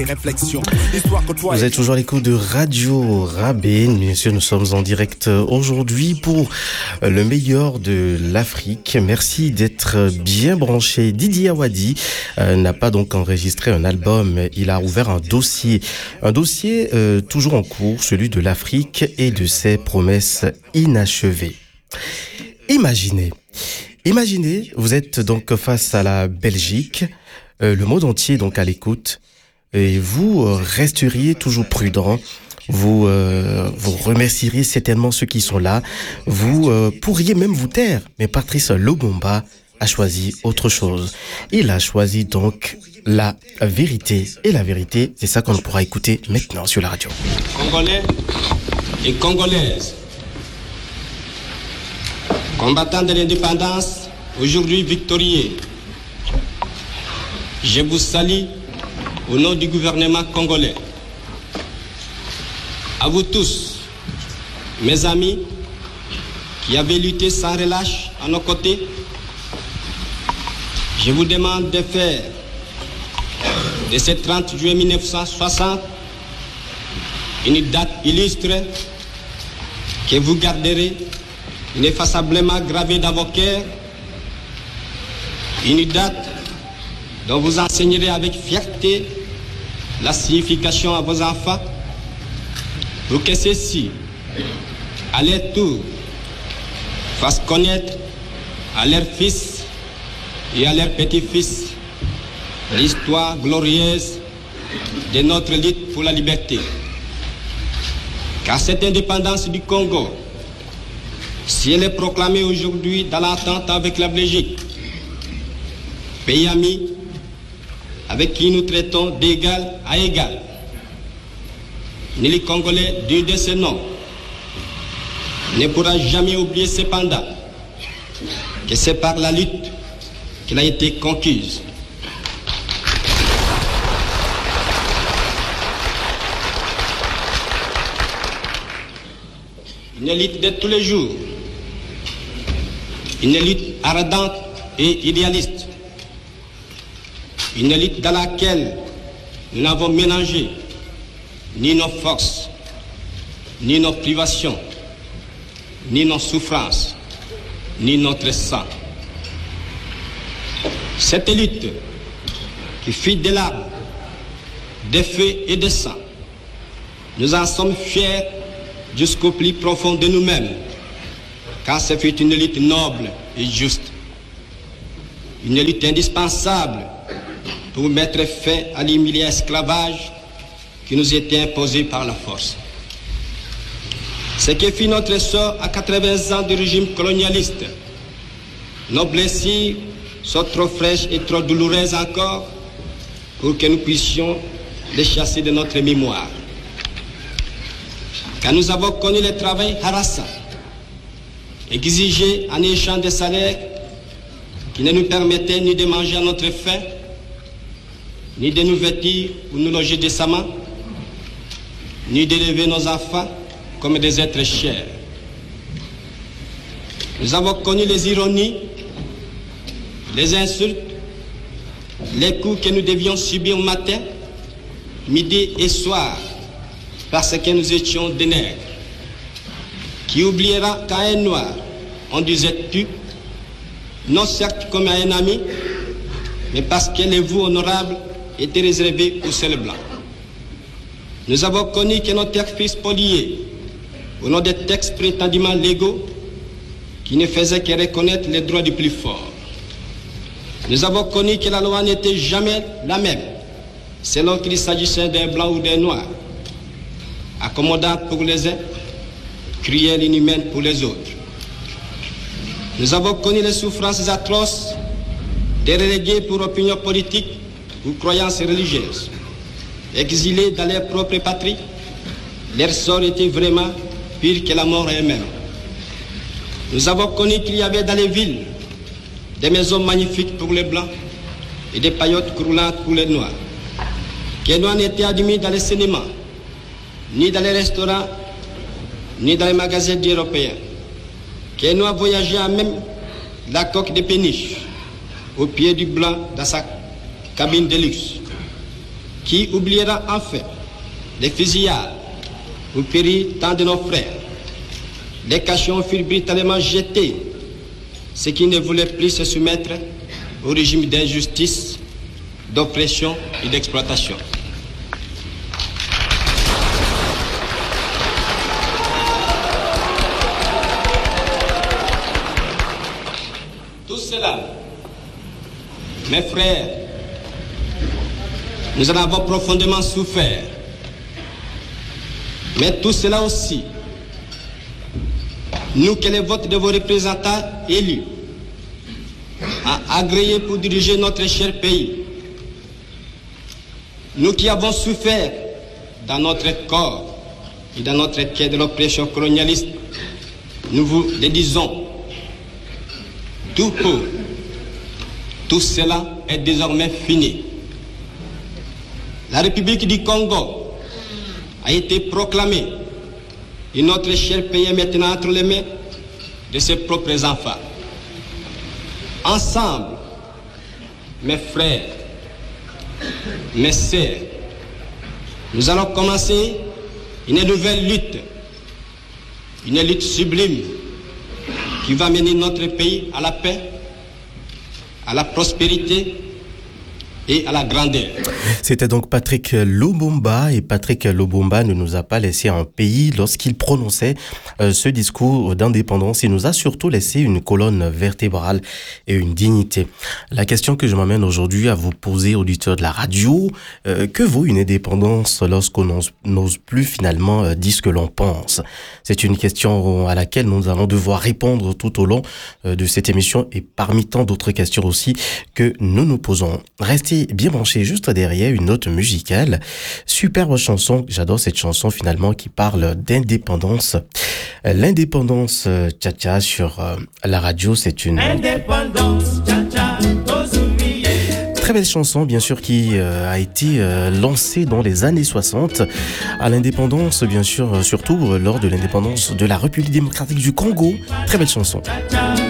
Réflexion. Vous êtes toujours à l'écoute de Radio Rabais. Bien sûr, nous sommes en direct aujourd'hui pour le meilleur de l'Afrique. Merci d'être bien branché. Didier Awadi n'a pas donc enregistré un album. Il a ouvert un dossier toujours en cours, celui de l'Afrique et de ses promesses inachevées. Imaginez, vous êtes donc face à la Belgique, le monde entier donc à l'écoute. Et vous resteriez toujours prudent, vous remercieriez certainement ceux qui sont là, vous pourriez même vous taire. Mais Patrice Lobomba a choisi autre chose. Il a choisi donc la vérité. Et la vérité, c'est ça qu'on pourra écouter maintenant sur la radio. Congolais et Congolaises, combattants de l'indépendance, aujourd'hui victorieux, je vous salue au nom du gouvernement congolais. À vous tous, mes amis, qui avez lutté sans relâche à nos côtés, je vous demande de faire de ce 30 juillet 1960 une date illustre que vous garderez ineffaçablement gravée dans vos cœurs, une date dont vous enseignerez avec fierté la signification à vos enfants, pour que ceux-ci, à leur tour, fassent connaître à leurs fils et à leurs petits-fils l'histoire glorieuse de notre lutte pour la liberté. Car cette indépendance du Congo, si elle est proclamée aujourd'hui dans l'entente avec la Belgique, pays ami, avec qui nous traitons d'égal à égal, ni les Congolais digne de ce nom ne pourra jamais oublier cependant que c'est par la lutte qu'elle a été conquise. Une lutte de tous les jours, une lutte ardente et idéaliste, une lutte dans laquelle nous n'avons mélangé ni nos forces, ni nos privations, ni nos souffrances, ni notre sang. Cette lutte qui fit des larmes, des feux et des sang, nous en sommes fiers jusqu'au plus profond de nous-mêmes, car ce fut une lutte noble et juste, une lutte indispensable pour mettre fin à l'humiliant esclavage qui nous était imposé par la force. Ce qui fit notre sort à 80 ans du régime colonialiste. Nos blessures sont trop fraîches et trop douloureuses encore pour que nous puissions les chasser de notre mémoire. Car nous avons connu le travail harassant, exigé en échange des salaires qui ne nous permettaient ni de manger à notre faim, ni de nous vêtir ou nous loger décemment, ni d'élever nos enfants comme des êtres chers. Nous avons connu les ironies, les insultes, les coups que nous devions subir matin, midi et soir, parce que nous étions des nègres. Qui oubliera qu'à un noir, on disait tu, non certes comme à un ami, mais parce que les voix honorables étaient réservées aux seuls blancs. Nous avons connu que nos terres furent spoliées au nom des textes prétendument légaux qui ne faisaient que reconnaître les droits du plus fort. Nous avons connu que la loi n'était jamais la même, selon qu'il s'agissait d'un blanc ou d'un noir, accommodante pour les uns, cruelle et inhumaine pour les autres. Nous avons connu les souffrances atroces des relégués pour opinion politique ou croyances religieuses. Exilés dans leur propre patrie, leur sort était vraiment pire que la mort elle-même. Nous avons connu qu'il y avait dans les villes des maisons magnifiques pour les blancs et des paillotes croulantes pour les noirs. Que les noirs n'étaient admis dans les cinémas, ni dans les restaurants, ni dans les magasins d'Européens. Que les noirs voyageaient à même la coque de péniche, au pied du blanc dans sa cabine de luxe. Qui oubliera enfin les fusillades où périt tant de nos frères? Les cachons furent brutalement jetés, ceux qui ne voulaient plus se soumettre au régime d'injustice, d'oppression et d'exploitation. Tout cela, mes frères, nous en avons profondément souffert. Mais tout cela aussi, nous que les votes de vos représentants élus a agréé pour diriger notre cher pays, nous qui avons souffert dans notre corps et dans notre quai de l'oppression colonialiste, nous vous le disons, tout cela est désormais fini. La République du Congo a été proclamée et notre cher pays est maintenant entre les mains de ses propres enfants. Ensemble, mes frères, mes sœurs, nous allons commencer une nouvelle lutte sublime qui va mener notre pays à la paix, à la prospérité et à la grandeur. C'était donc Patrick Lumumba, et Patrick Lumumba ne nous a pas laissé un pays lorsqu'il prononçait ce discours d'indépendance. Il nous a surtout laissé une colonne vertébrale et une dignité. La question que je m'amène aujourd'hui à vous poser, auditeurs de la radio, que vaut une indépendance lorsqu'on n'ose plus finalement dire ce que l'on pense? C'est une question à laquelle nous allons devoir répondre tout au long de cette émission, et parmi tant d'autres questions aussi que nous nous posons. Restez bien branché juste derrière une note musicale. Superbe chanson, j'adore cette chanson finalement qui parle d'indépendance. L'indépendance tcha-tcha sur la radio, c'est une très belle chanson bien sûr qui a été lancée dans les années 60 à l'indépendance, bien sûr, surtout lors de l'indépendance de la République démocratique du Congo. Très belle chanson.